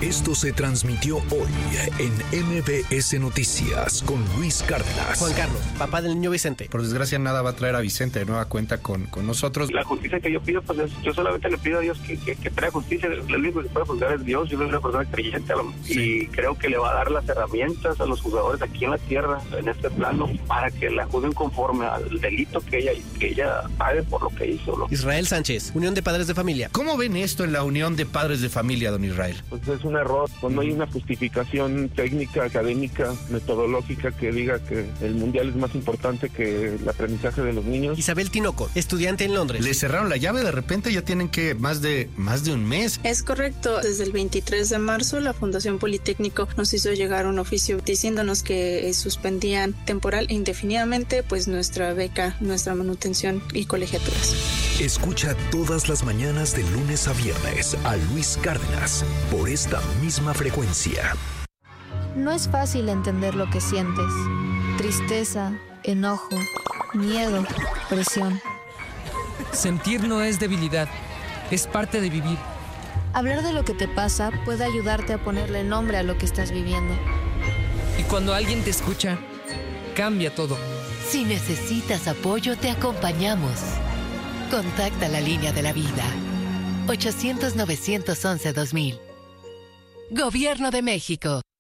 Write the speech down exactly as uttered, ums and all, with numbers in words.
Esto se transmitió hoy en M B S Noticias con Luis Cárdenas. Juan Carlos, papá del niño Vicente. Por desgracia nada va a traer a Vicente de nueva cuenta con, con nosotros. La justicia que yo pido, pues es, yo solamente le pido a Dios que, que, que traiga justicia. El único que puede juzgar es Dios. Yo soy una persona creyente sí. y creo que le va a dar las herramientas a los juzgadores aquí en la tierra, en este plano, para que la juzguen conforme al delito que ella, que ella pague por lo que hizo. ¿no? Israel Sánchez, Unión de Padres de Familia. ¿Cómo ven esto en la Unión de Padres de Familia, don Israel? Pues es un error, pues no hay una justificación técnica, académica, metodológica que diga que el mundial es más importante que el aprendizaje de los niños. Isabel Tinoco, estudiante en Londres. Le cerraron la llave, de repente ya tienen que más de más de un mes. Es correcto, desde el veintitrés de marzo la Fundación Politécnico nos hizo llegar un oficio diciéndonos que suspendían temporal e indefinidamente pues nuestra beca, nuestra manutención y colegiaturas. Escucha todas las mañanas de lunes a viernes a Luis Cárdenas por esta misma frecuencia. No es fácil entender lo que sientes. Tristeza, enojo, miedo, presión. Sentir no es debilidad, es parte de vivir. Hablar de lo que te pasa puede ayudarte a ponerle nombre a lo que estás viviendo. Y cuando alguien te escucha, cambia todo. Si necesitas apoyo, te acompañamos. Contacta la línea de la vida. ochocientos, novecientos once, dos mil. Gobierno de México.